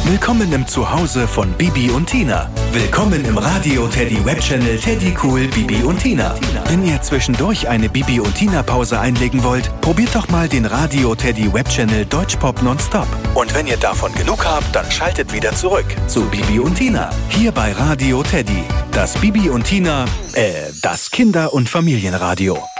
Willkommen im Zuhause von Bibi und Tina. Willkommen im Radio Teddy Webchannel Teddy Cool Bibi und Tina. Wenn ihr zwischendurch eine Bibi und Tina Pause einlegen wollt, probiert doch mal den Radio Teddy Webchannel Deutschpop Nonstop. Und wenn ihr davon genug habt, dann schaltet wieder zurück zu Bibi und Tina. Hier bei Radio Teddy. Das Bibi und Tina, das Kinder- und Familienradio.